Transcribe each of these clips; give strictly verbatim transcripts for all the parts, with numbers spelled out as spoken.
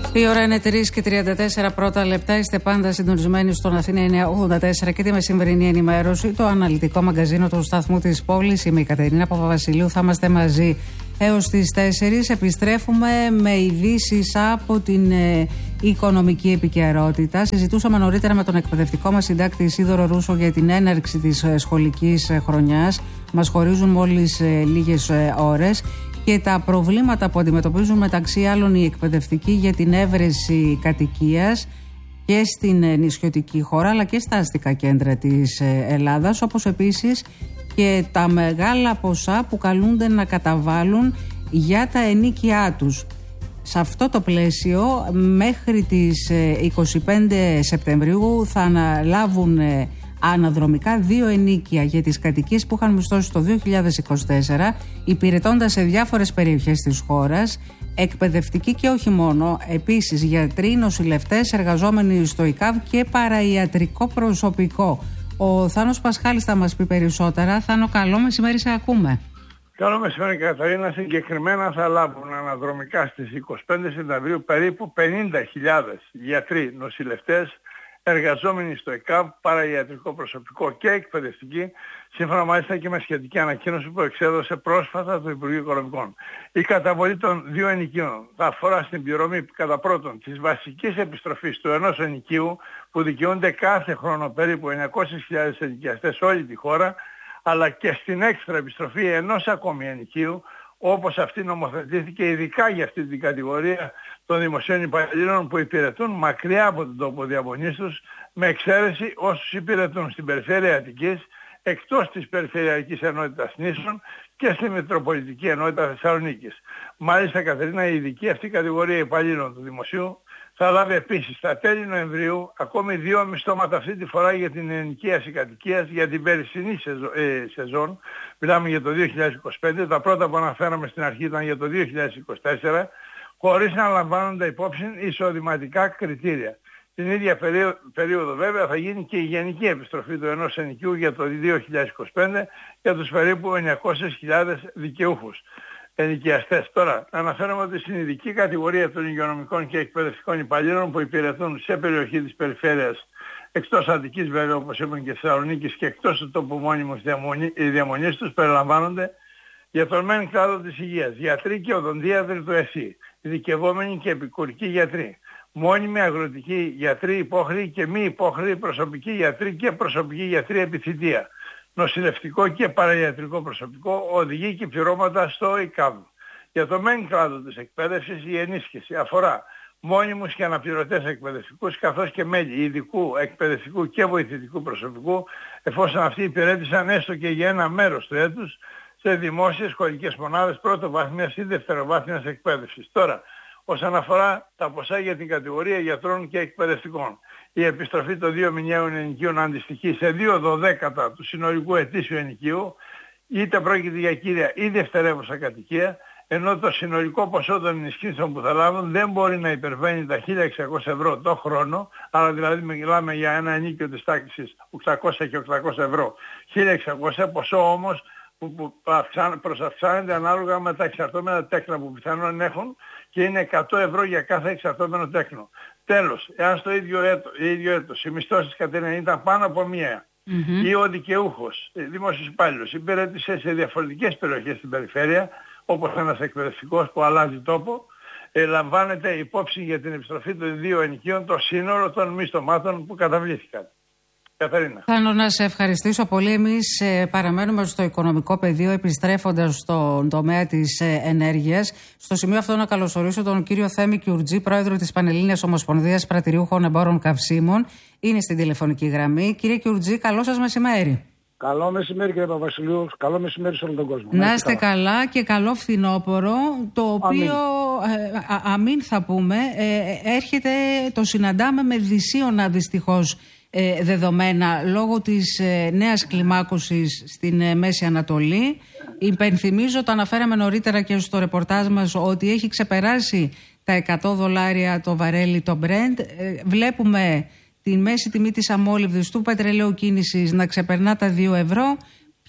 Η ώρα είναι τρία και τριάντα τέσσερα πρώτα λεπτά. Είστε πάντα συντονισμένοι στον Αθήνα εννιακόσια ογδόντα τέσσερα και τη μεσημβρινή ενημέρωση, το αναλυτικό μαγκαζίνο του σταθμού της πόλης. Είμαι η Κατερίνα Παπαβασιλείου. Θα είμαστε μαζί έως τις τέσσερις. Επιστρέφουμε με ειδήσεις από την ε, οικονομική επικαιρότητα. Συζητούσαμε νωρίτερα με τον εκπαιδευτικό μας συντάκτη Ισίδωρο Ρούσο για την έναρξη της ε, σχολικής ε, χρονιάς. Μας χωρίζουν μόλις ε, λίγες ε, ώρες. Και τα προβλήματα που αντιμετωπίζουν μεταξύ άλλων οι εκπαιδευτικοί για την έβρεση κατοικίας και στην νησιωτική χώρα αλλά και στα αστικά κέντρα της Ελλάδας, όπως επίσης και τα μεγάλα ποσά που καλούνται να καταβάλουν για τα ενοίκια τους. Σε αυτό το πλαίσιο μέχρι τις είκοσι πέντε Σεπτεμβρίου θα αναλάβουν αναδρομικά δύο ενοίκια για τις κατοικίες που είχαν μισθώσει το δύο χιλιάδες είκοσι τέσσερα, υπηρετώντας σε διάφορες περιοχές της χώρας, εκπαιδευτικοί και όχι μόνο, επίσης γιατροί, νοσηλευτές, εργαζόμενοι στο ΙΚΑΒ και παραϊατρικό προσωπικό. Ο Θάνος Πασχάλης θα μας πει περισσότερα. Θάνο, καλό μεσημέρι, σε ακούμε. Καλό μεσημέρι, Καταρίνα. Συγκεκριμένα θα λάβουν αναδρομικά στις είκοσι πέντε Σεπτεμβρίου περίπου πενήντα χιλιάδες γιατροί, νοσηλευτές, εργαζόμενοι στο ΕΚΑΒ, παραϊατρικό προσωπικό και εκπαιδευτικοί, σύμφωνα μάλιστα και με σχετική ανακοίνωση που εξέδωσε πρόσφατα το Υπουργείο Οικονομικών. Η καταβολή των δύο ενοικίων θα αφορά στην πληρωμή κατά πρώτον της βασικής επιστροφής του ενός ενοικίου που δικαιούνται κάθε χρόνο περίπου εννιακόσιες χιλιάδες ενοικιαστές σε όλη τη χώρα, αλλά και στην έξτρα επιστροφή ενός ακόμη ενοικίου, όπως αυτή νομοθετήθηκε ειδικά για αυτή την κατηγορία των δημοσίων υπαλλήλων που υπηρετούν μακριά από τον τόπο διαμονής τους, με εξαίρεση όσους υπηρετούν στην περιφέρεια Αττικής, εκτός της Περιφερειακής Ενότητας Νήσων και στη Μητροπολιτική Ενότητα Θεσσαλονίκης. Μάλιστα, Κατερίνα, η ειδική αυτή κατηγορία υπαλλήλων του δημοσίου θα λάβει επίσης στα τέλη Νοεμβρίου ακόμη δύο μισθώματα, αυτή τη φορά για την ενοικίαση κατοικίας για την περσινή σεζο, ε, σεζόν. Μιλάμε για το δύο χιλιάδες είκοσι πέντε, τα πρώτα που αναφέραμε στην αρχή ήταν για το δύο χιλιάδες είκοσι τέσσερα, χωρίς να λαμβάνονται υπόψη εισοδηματικά κριτήρια. Την ίδια περίοδο, περίοδο βέβαια θα γίνει και η γενική επιστροφή του ενός ενοικίου για το δύο χιλιάδες είκοσι πέντε για τους περίπου εννιακόσιες χιλιάδες δικαιούχους ενοικιαστές. Τώρα, αναφέρομαι ότι στην ειδική κατηγορία των υγειονομικών και εκπαιδευτικών υπαλλήλων που υπηρετούν σε περιοχή της περιφέρειας εκτός Αττικής, βέβαια, όπως είπαν και Θεσσαλονίκης, και εκτός του τόπου μόνιμους διαμονής τους, περιλαμβάνονται για τον μεν κλάδο της υγείας, γιατροί και οδοντίατροι του ΕΣΥ, ειδικευόμενοι και επικουρικοί γιατροί, μόνιμοι αγροτικοί γιατροί υπόχρεοι και μη υπόχρεοι προσωπικοί γιατροί και προσωπικοί γιατροί επιθυμία, νοσηλευτικό και παραϊατρικό προσωπικό, οδηγοί και πληρώματα στο ΙΚΑΒ. Για το μεν κλάδο της εκπαίδευσης η ενίσχυση αφορά μόνιμους και αναπληρωτές εκπαιδευτικούς καθώς και μέλη ειδικού, εκπαιδευτικού και βοηθητικού προσωπικού, εφόσον αυτοί υπηρέτησαν έστω και για ένα μέρος του έτους σε δημόσιες σχολικές μονάδες πρωτοβάθμιας ή δευτεροβάθμιας εκπαίδευσης. Τώρα, όσον αφορά τα ποσά για την κατηγορία γιατρών και εκπαιδευτικών, η επιστροφή των δύο μηνιαίων ενοικίων αντιστοιχεί σε δύο δωδέκατα του συνολικού ετήσιου ενοικίου, είτε πρόκειται για κύρια ή δευτερεύουσα κατοικία, ενώ το συνολικό ποσό των ενισχύσεων που θα λάβουν δεν μπορεί να υπερβαίνει τα χίλια εξακόσια ευρώ το χρόνο, άρα δηλαδή μιλάμε για ένα ενίκιο της τάξης οκτακόσια και οκτακόσια ευρώ, χίλια εξακόσια, ποσό όμως που, που προσαυξάνεται ανάλογα με τα εξαρτώμενα τέκνα που πιθανόν έχουν και είναι εκατό ευρώ για κάθε εξαρτώμενο τέκνο. Τέλος, εάν στο ίδιο έτος, ίδιο έτος οι μισθώσεις, Κατερίνα, ήταν πάνω από μία mm-hmm. ή ο δικαιούχος, δημόσιος υπάλληλος, υπηρέτησε σε διαφορετικές περιοχές στην περιφέρεια, όπως ένας εκπαιδευτικός που αλλάζει τόπο, ε, λαμβάνεται υπόψη για την επιστροφή των δύο ενοικίων το σύνολο των μισθωμάτων που καταβλήθηκαν. Καταρίνα. Θέλω να σε ευχαριστήσω πολύ. Εμείς ε, παραμένουμε στο οικονομικό πεδίο, επιστρέφοντας στον τομέα της ε, ενέργειας. Στο σημείο αυτό να καλωσορίσω τον κύριο Θέμη Κιουρτζή, πρόεδρο της Πανελλήνιας Ομοσπονδίας Πρατηριούχων Εμπόρων Καυσίμων. Είναι στην τηλεφωνική γραμμή. Κύριε Κιουρτζή, καλό σας μεσημέρι. Καλό μεσημέρι, κύριε Παπαβασιλείου. Καλό μεσημέρι σε όλο τον κόσμο. Να είστε καλά. καλά και καλό φθινόπωρο, το οποίο αμήν, ε, α, αμήν θα πούμε, ε, έρχεται, το συναντάμε με δυσίωνα δυστυχώς ε, δεδομένα λόγω της ε, νέας κλιμάκωσης στην ε, Μέση Ανατολή. Υπενθυμίζω, το αναφέραμε νωρίτερα και στο ρεπορτάζ μας, ότι έχει ξεπεράσει τα εκατό δολάρια το βαρέλι το Brent. Ε, βλέπουμε τη μέση τιμή της αμόλυβδης του πετρελαίου κίνησης να ξεπερνά τα δύο ευρώ.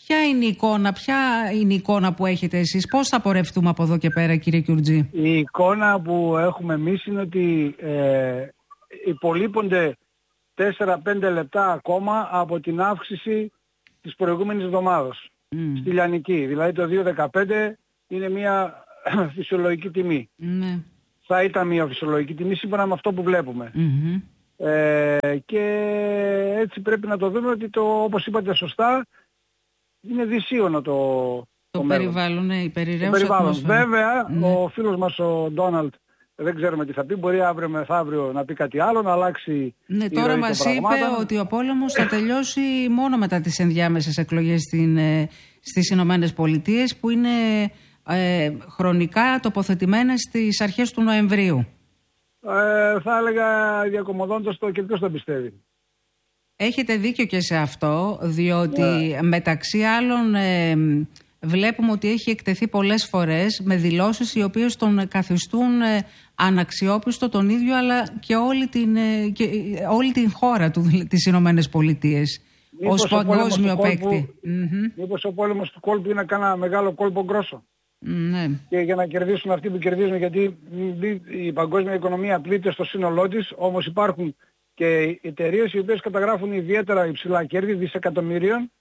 Ποια είναι η εικόνα, ποια είναι η εικόνα που έχετε εσείς, πώς θα πορευτούμε από εδώ και πέρα, κύριε Κιουρτζή? Η εικόνα που έχουμε εμείς είναι ότι ε, υπολείπονται τέσσερα πέντε λεπτά ακόμα από την αύξηση της προηγούμενης εβδομάδας mm. στη Λιανική. Δηλαδή το δύο δεκαπέντε είναι μια φυσιολογική τιμή. Mm. Θα ήταν μια φυσιολογική τιμή σύμφωνα με αυτό που βλέπουμε. Mm-hmm. Ε, και έτσι πρέπει να το δούμε ότι το, όπως είπατε σωστά, είναι δυσίωνο το, το, το περιβάλλον, ναι, η περιραίουσα ατμόσφαιρα. Βέβαια, ναι. ο φίλος μας ο Ντόναλντ δεν ξέρουμε τι θα πει, μπορεί αύριο μεθαύριο να πει κάτι άλλο, να αλλάξει. Ναι, τώρα μας είπε ότι ο πόλεμος θα τελειώσει μόνο μετά τις ενδιάμεσες εκλογές στην, στις Ηνωμένες Πολιτείες, που είναι ε, χρονικά τοποθετημένες στις αρχές του Νοεμβρίου. Ε, θα έλεγα διακομωδώντας το και ποιος το πιστεύει. Έχετε δίκιο και σε αυτό, διότι yeah. μεταξύ άλλων ε, βλέπουμε ότι έχει εκτεθεί πολλές φορές με δηλώσεις οι οποίες τον καθιστούν ε, αναξιόπιστο τον ίδιο, αλλά και όλη την, ε, και, όλη την χώρα του, τις Ηνωμένες Πολιτείες ως παγκόσμιο παίκτη. Mm-hmm. Μήπως ο πόλεμος του κόλπου είναι κάνα μεγάλο κόλπο γκρόσο. Ναι. Και για να κερδίσουν αυτοί που κερδίζουν, γιατί η παγκόσμια οικονομία πλήττει στο σύνολό της, όμως υπάρχουν και εταιρείες οι οποίες καταγράφουν ιδιαίτερα υψηλά κέρδη δισεκατομμυρίων,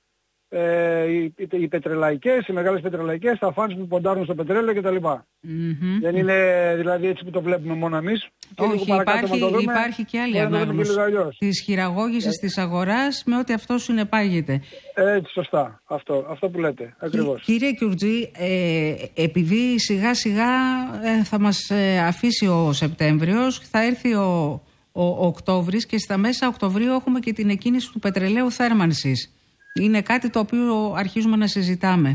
ε, οι, οι πετρελαϊκές, οι μεγάλες πετρελαϊκές, τα φαντς που ποντάρουν στο πετρέλαιο κτλ. Mm-hmm. Δεν είναι δηλαδή έτσι που το βλέπουμε μόνο εμείς. Όχι, υπάρχει, δούμε, υπάρχει και άλλη ανάγνωση της χειραγώγησης yeah. της αγοράς με ό,τι αυτό συνεπάγεται. Έτσι, σωστά. Αυτό, αυτό που λέτε. Ακριβώς. Κύριε Κιουρτζή, ε, επειδή σιγά σιγά ε, θα μας ε, αφήσει ο Σεπτέμβριος, θα έρθει ο ο Οκτώβρης και στα μέσα Οκτωβρίου έχουμε και την εκκίνηση του πετρελαίου θέρμανσης. Είναι κάτι το οποίο αρχίζουμε να συζητάμε.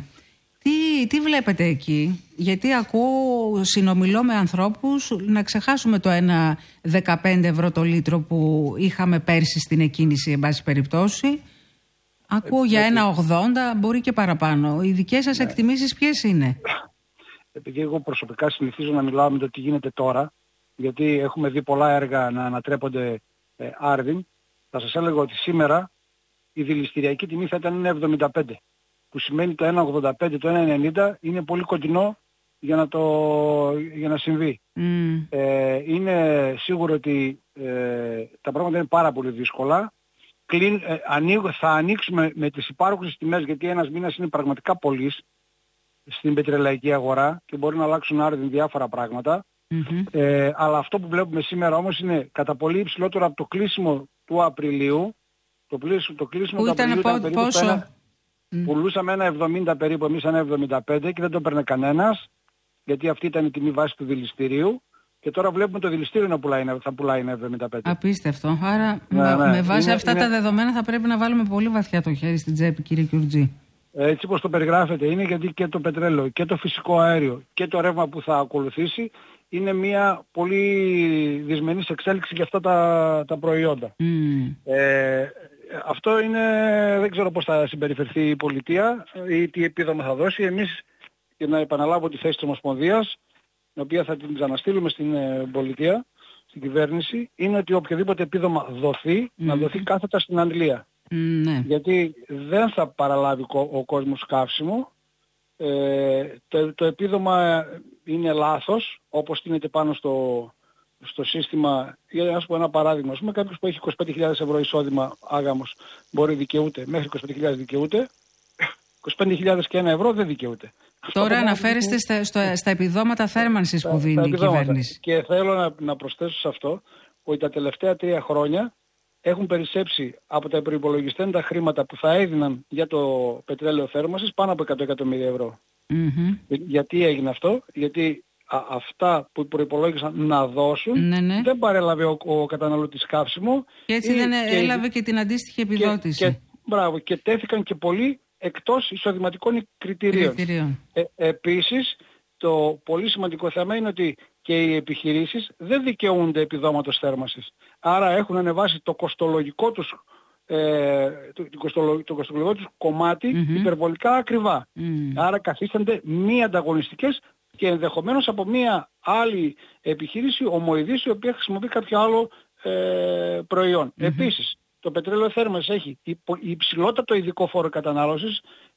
Τι, τι βλέπετε εκεί? Γιατί ακούω, συνομιλώ με ανθρώπους να ξεχάσουμε το ένα δεκαπέντε ευρώ το λίτρο που είχαμε πέρσι στην εκκίνηση, εν πάση περιπτώσει. Ακούω ε, για ένα ογδόντα, μπορεί και παραπάνω. Οι δικές σας ναι. εκτιμήσεις ποιες είναι? Επειδή εγώ προσωπικά συνηθίζω να μιλάω με το τι γίνεται τώρα, γιατί έχουμε δει πολλά έργα να ανατρέπονται ε, άρδιν, θα σας έλεγα ότι σήμερα η δηληστηριακή τιμή θα ήταν ένα εβδομήντα πέντε, που σημαίνει το ένα ογδόντα πέντε, το ένα ενενήντα είναι πολύ κοντινό για να, το, για να συμβεί. Mm. Ε, είναι σίγουρο ότι ε, τα πράγματα είναι πάρα πολύ δύσκολα. Κλείν, ε, ανοίγω, θα ανοίξουμε με τις υπάρχουσες τιμές, γιατί ένας μήνας είναι πραγματικά πολύς στην πετρελαϊκή αγορά και μπορεί να αλλάξουν άρδιν διάφορα πράγματα. Mm-hmm. Ε, αλλά αυτό που βλέπουμε σήμερα όμως είναι κατά πολύ υψηλότερο από το κλείσιμο του Απριλίου. Το, πλήσιμο, το κλείσιμο που του ήταν Απριλίου πό, ήταν περίπου πόσο? Ένα, mm. Πουλούσαμε ένα εβδομήντα περίπου, εμείς ένα εβδομήντα πέντε και δεν το παίρνε κανένας, γιατί αυτή ήταν η τιμή βάση του δηληστηρίου. Και τώρα βλέπουμε το δηληστήριο να πουλάει, θα πουλάει ένα εβδομήντα πέντε. Απίστευτο. Άρα ναι, με, ναι. με βάση είναι, αυτά είναι... τα δεδομένα θα πρέπει να βάλουμε πολύ βαθιά το χέρι στην τσέπη, κύριε Κιουρτζή. Έτσι όπως το περιγράφεται είναι, γιατί και το πετρέλαιο και το φυσικό αέριο και το ρεύμα που θα ακολουθήσει είναι μια πολύ δυσμενής εξέλιξη για αυτά τα, τα προϊόντα. Mm. Ε, αυτό είναι, δεν ξέρω πώς θα συμπεριφερθεί η πολιτεία ή τι επίδομα θα δώσει. Εμείς, για να επαναλάβω τη θέση της Ομοσπονδίας, την οποία θα την ξαναστείλουμε στην ε, πολιτεία, στην κυβέρνηση, είναι ότι οποιοδήποτε επίδομα δοθεί, mm. να δοθεί κάθετα στην αντλία. Mm, ναι. Γιατί δεν θα παραλάβει ο κόσμος καύσιμο. Ε, το, το επίδομα είναι λάθος, όπως στείνεται πάνω στο, στο σύστημα. Για να σας πω ένα παράδειγμα, ας πούμε, κάποιος που έχει είκοσι πέντε χιλιάδες ευρώ εισόδημα άγαμος μπορεί δικαιούται, μέχρι είκοσι πέντε χιλιάδες δικαιούται, είκοσι πέντε χιλιάδες και ένα ευρώ δεν δικαιούται. Τώρα αναφέρεστε στα, στα, στα επιδόματα θέρμανσης που δίνει η κυβέρνηση. Και θέλω να, να προσθέσω σε αυτό ότι τα τελευταία τρία χρόνια έχουν περισσέψει από τα προϋπολογιστέντα χρήματα που θα έδιναν για το πετρέλαιο θέρμανσης πάνω από εκατό εκατομμύρια ευρώ. Mm-hmm. Γιατί έγινε αυτό? Γιατί α, αυτά που προϋπολόγησαν να δώσουν ναι, ναι. δεν παρέλαβε ο, ο καταναλωτής καύσιμο. Και έτσι δεν και, έλαβε και την αντίστοιχη επιδότηση. Και, και, μπράβο, και τέθηκαν και πολλοί εκτός εισοδηματικών κριτηρίων. κριτηρίων. Ε, επίσης, το πολύ σημαντικό θέμα είναι ότι και οι επιχειρήσεις δεν δικαιούνται επιδόματος θέρμανσης. Άρα έχουν ανεβάσει το κοστολογικό τους, ε, το, το, κοστολο, το κοστολογικό τους κομμάτι mm-hmm. υπερβολικά ακριβά. Mm. Άρα καθίστανται μη ανταγωνιστικές και ενδεχομένως από μια άλλη επιχείρηση ομοειδής η οποία χρησιμοποιεί κάποιο άλλο ε, προϊόν. Mm-hmm. Επίσης, το πετρέλαιο θέρμανσης έχει υψηλότατο ειδικό φόρο κατανάλωσης,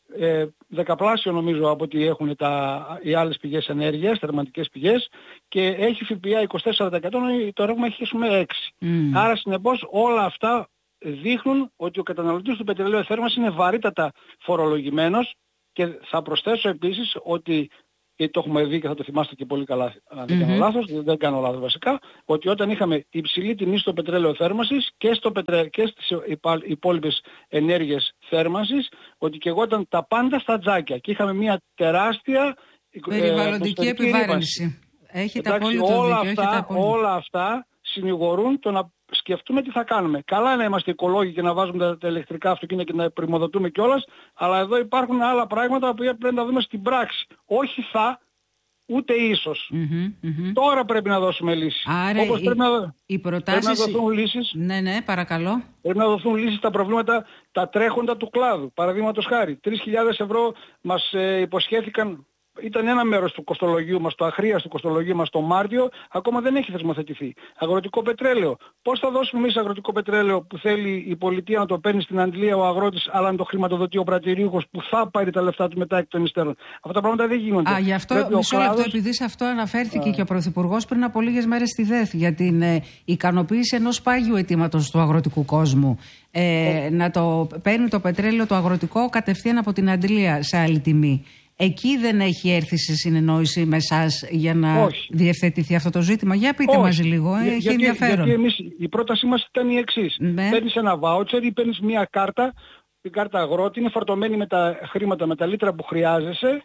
ε, δεκαπλάσιο νομίζω από ό,τι έχουν τα, οι άλλες πηγές ενέργειας, θερματικές πηγές, και έχει ΦΠΑ είκοσι τέσσερα τοις εκατό, το ρεύμα έχει έχουμε έξι τοις εκατό. Mm. Άρα συνεπώς όλα αυτά δείχνουν ότι ο καταναλωτής του πετρελαίου θέρμανσης είναι βαρύτατα φορολογημένος, και θα προσθέσω επίσης ότι, γιατί το έχουμε δει και θα το θυμάστε και πολύ καλά αν δεν mm-hmm. κάνω λάθος, δεν κάνω λάθος βασικά, ότι όταν είχαμε υψηλή τιμή στο πετρέλαιο θέρμανσης και, στο πετρε... και στις υπόλοιπες ενέργειες θέρμανσης, ότι και εγώ ήταν τα πάντα στα τζάκια και είχαμε μια τεράστια περιβαλλοντική ε, επιβάρυνση. Έχετε απόλυτο δίκιο. Όλα αυτά, όλα αυτά συνηγορούν το να σκεφτούμε τι θα κάνουμε. Καλά να είμαστε οικολόγοι και να βάζουμε τα, τα ηλεκτρικά αυτοκίνητα και να πρημοδοτούμε κιόλας, αλλά εδώ υπάρχουν άλλα πράγματα που πρέπει να δούμε στην πράξη. Όχι θα, ούτε ίσως. Mm-hmm, mm-hmm. Τώρα πρέπει να δώσουμε λύσεις. Άρα Όπως οι, πρέπει, να, οι προτάσεις... πρέπει να δοθούν λύσεις. Ναι, ναι, παρακαλώ. Πρέπει να δοθούν λύσεις στα προβλήματα τα τρέχοντα του κλάδου. Παραδείγματος χάρη, τρεις χιλιάδες ευρώ μας ε, υποσχέθηκαν. Ήταν ένα μέρος του κοστολογίου μας, το αχρίαστο κοστολογίου μας το Μάρτιο, ακόμα δεν έχει θεσμοθετηθεί. Αγροτικό πετρέλαιο. Πώς θα δώσουμε εμείς αγροτικό πετρέλαιο που θέλει η πολιτεία να το παίρνει στην Αντλία ο αγρότης, αλλά να το χρηματοδοτεί ο πρατηρίουχος που θα πάρει τα λεφτά του μετά εκ των υστέρων. Αυτά τα πράγματα δεν γίνονται. Α, γι' αυτό μισό κλάδος... λεπτό, επειδή σε αυτό αναφέρθηκε Α. και ο Πρωθυπουργός πριν από λίγες μέρες στη ΔΕΘ για την ε, ικανοποίηση ενός πάγιου αιτήματος του αγροτικού κόσμου. Ε, να το παίρνει το πετρέλαιο το αγροτικό κατευθείαν από την Αντλία σε άλλη τιμή. Εκεί δεν έχει έρθει σε συνεννόηση με εσάς για να Όχι. διευθετηθεί αυτό το ζήτημα. Για πείτε Όχι. μας λίγο, ε, για, έχει γιατί, ενδιαφέρον. Γιατί εμείς, η πρότασή μας ήταν η εξής. Ναι. Παίρνεις ένα βάουτσερ ή παίρνεις μια κάρτα, η κάρτα αγρότη, είναι φορτωμένη με τα χρήματα, με τα λίτρα που χρειάζεσαι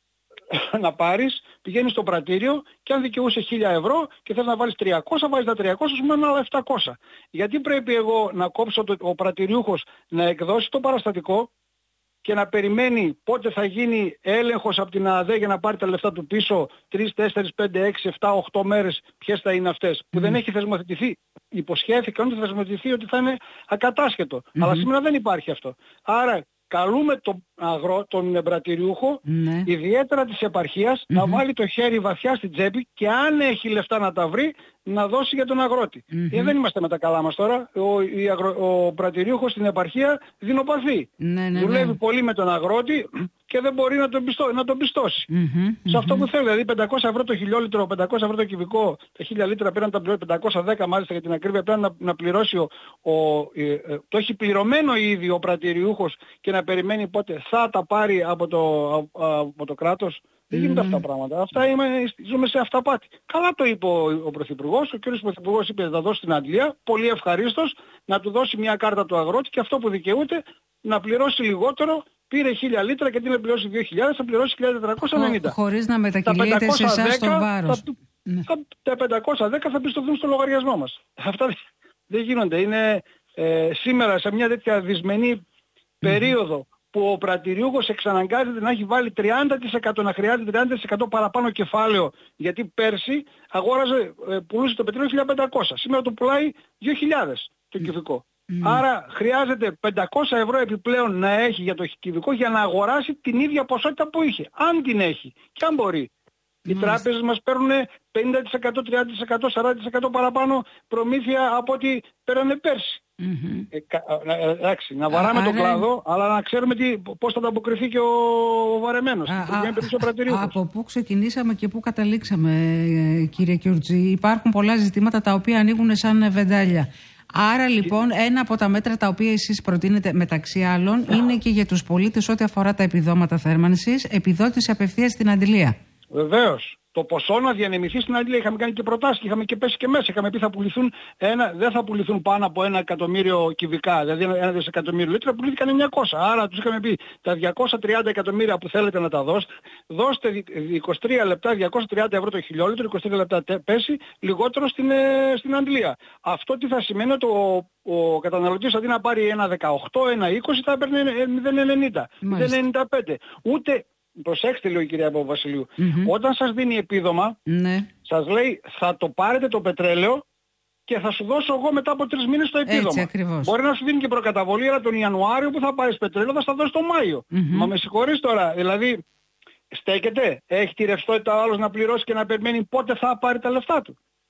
να πάρεις, πηγαίνεις στο πρατήριο και αν δικαιούσε χίλια ευρώ και θες να βάλεις τριακόσια, βάζεις τα τριακόσια, σου μένουν άλλα επτακόσια. Γιατί πρέπει εγώ να κόψω το, ο πρατηριούχος να εκδώσει το παραστατικό και να περιμένει πότε θα γίνει έλεγχος από την ΑΔΕ για να πάρει τα λεφτά του πίσω τρεις, τέσσερις, πέντε, έξι, επτά, οκτώ μέρες, ποιες θα είναι αυτές, που mm. δεν έχει θεσμοθετηθεί. Υποσχέθηκαν ότι θα θεσμοθετηθεί ότι θα είναι ακατάσχετο. Mm-hmm. Αλλά σήμερα δεν υπάρχει αυτό. Άρα καλούμε τον αγρό, τον εμπρατηριούχο, mm-hmm. ιδιαίτερα της επαρχίας, mm-hmm. να βάλει το χέρι βαθιά στην τσέπη και αν έχει λεφτά να τα βρει, να δώσει για τον αγρότη. Mm-hmm. Ε, δεν είμαστε με τα καλά μας τώρα. Ο, η αγρο, ο πρατηριούχος στην επαρχία δεινοπαθεί. Ναι, ναι, δουλεύει ναι. πολύ με τον αγρότη και δεν μπορεί να τον, πιστώ, να τον πιστώσει. Mm-hmm. Σε αυτό που θέλει. Δηλαδή πεντακόσια ευρώ το χιλιόλιτρο, πεντακόσια ευρώ το κυβικό, τα χίλια λίτρα πήραν τα πεντακόσια δέκα μάλιστα για την ακρίβεια, πρέπει να, να πληρώσει ο, ο, ε, ε, το έχει πληρωμένο ήδη ο πρατηριούχος και να περιμένει πότε θα τα πάρει από το, από, από το κράτος. Δεν γίνονται mm. αυτά τα πράγματα. Αυτά είμαι, ζούμε σε αυταπάτη. Καλά το είπε ο, ο Πρωθυπουργός. Ο κ. Πρωθυπουργός είπε να δώσει στην Αντλία. Πολύ ευχαρίστως να του δώσει μια κάρτα του αγρότη και αυτό που δικαιούται να πληρώσει λιγότερο. Πήρε χίλια λίτρα και τι να πληρώσει δύο χιλιάδες, θα πληρώσει χίλια τετρακόσια ενενήντα. Χωρίς να μετακυλείται σε εσάς το βάρος. Τα, ναι. τα, τα πεντακόσια δέκα θα πιστωθούν στο λογαριασμό μας. Αυτά δεν γίνονται. Είναι ε, σήμερα σε μια τέτοια δυσμενή περίοδο mm. που ο πρατηριούχος εξαναγκάζεται να έχει βάλει τριάντα τοις εκατό, να χρειάζεται τριάντα τοις εκατό παραπάνω κεφάλαιο, γιατί πέρσι αγόραζε, πουλούσε το πετρέλαιο χίλια πεντακόσια. Σήμερα το πουλάει δύο χιλιάδες το κυβικό. Mm. Άρα χρειάζεται πεντακόσια ευρώ επιπλέον να έχει για το κυβικό για να αγοράσει την ίδια ποσότητα που είχε. Αν την έχει και αν μπορεί. Mm. Οι τράπεζες μας παίρνουν πενήντα τοις εκατό, τριάντα τοις εκατό, σαράντα τοις εκατό παραπάνω προμήθεια από ό,τι πέρανε πέρσι. Mm-hmm. Ε, εντάξει, να βαράμε τον κλάδο, αλλά να ξέρουμε τι, πώς θα ανταποκριθεί και ο, ο βαρεμένος. Α, α, από πού ξεκινήσαμε και πού καταλήξαμε, κύριε Κιουρτζή? Υπάρχουν πολλά ζητήματα τα οποία ανοίγουν σαν βεντάλια. Άρα λοιπόν ένα από τα μέτρα τα οποία εσείς προτείνετε μεταξύ άλλων είναι και για τους πολίτες ό,τι αφορά τα επιδόματα θέρμανσης, επιδότηση απευθείας στην αντιλία. Βεβαίως. Το ποσό να διανεμηθεί στην Αγγλία. Είχαμε κάνει και προτάσεις, είχαμε και πέσει και μέσα. Είχαμε πει θα πουληθούν ένα, δεν θα πουληθούν πάνω από ένα εκατομμύριο κυβικά, δηλαδή ένα δισεκατομμύριο λίτρα, πουλήθηκαν εννιακόσια. Άρα τους είχαμε πει τα διακόσια τριάντα εκατομμύρια που θέλετε να τα δώσετε, δώστε είκοσι τρία λεπτά, διακόσια τριάντα ευρώ το χιλιόλιτρο, είκοσι τρία λεπτά πέσει λιγότερο στην, στην Αγγλία. Αυτό τι θα σημαίνει? ότι ο, ο καταναλωτής αντί να πάρει ένα δεκαοκτώ, ένα είκοσι θα παίρνει μηδέν κόμμα ενενήντα, μηδέν κόμμα ενενήντα πέντε. Ούτε προσέξτε, λέει η κυρία Παπαβασιλείου, mm-hmm. όταν σας δίνει επίδομα, mm-hmm. σας λέει θα το πάρετε το πετρέλαιο και θα σου δώσω εγώ μετά από τρεις μήνες το επίδομα. Μπορεί να σου δίνει και προκαταβολή, αλλά τον Ιανουάριο που θα πάρεις πετρέλαιο θα στα δώσει τον Μάιο. Mm-hmm. Μα με συγχωρείς τώρα, δηλαδή στέκεται, έχει τη ρευστότητα ο άλλος να πληρώσει και να περιμένει πότε θα πάρει τα λεφτά του.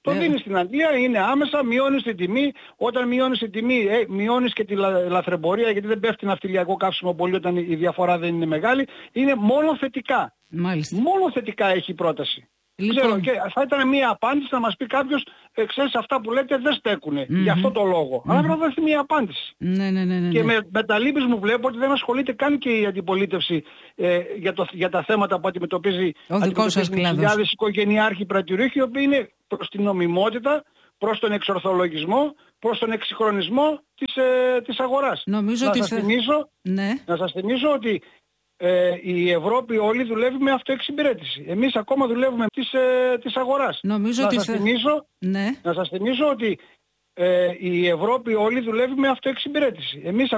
Το ε, δίνεις στην Αγγλία, είναι άμεσα, μειώνεις την τιμή. Όταν μειώνεις την τιμή, ε, μειώνεις και τη λα, λαθρεμπορία, γιατί δεν πέφτει ναυτιλιακό καύσιμο πολύ όταν η διαφορά δεν είναι μεγάλη. Είναι μόνο θετικά. Μάλιστα. Μόνο θετικά έχει η πρόταση. Λοιπόν. Ξέρω, και θα ήταν μια απάντηση να μας πει κάποιος, ε, ξέρεις, αυτά που λέτε δεν στέκουνε mm-hmm. για αυτό το λόγο. Mm-hmm. Αλλά πρέπει να δώσει μια απάντηση. Ναι, ναι, ναι, ναι. Και με, με τα λύπης μου βλέπω ότι δεν ασχολείται καν και η αντιπολίτευση ε, για, το, για τα θέματα που αντιμετωπίζει οι χιλιάδες οικογενειάρχοι πρατηρίχοι, οι οποίοι είναι προς την νομιμότητα, προς τον εξορθολογισμό, προς τον εξυγχρονισμό της, ε, της αγοράς. Νομίζω να, ότι σας θε... θυμίσω, ναι. να σας θυμίσω ότι Ε, η Ευρώπη όλη δουλεύει με αυτοεξυπηρέτηση. Εμείς ακόμα δουλεύουμε της, ε, της αγοράς. Νομίζω να, ότι σας θε... θυμίσω, ναι. να σας θυμίσω ότι ε, η Ευρώπη όλη δουλεύει με αυτοεξυπηρέτηση. Εμείς